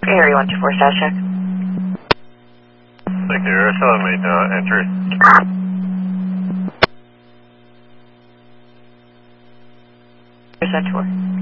Area 124 status check. Thank you. Telling me entry. Center 4.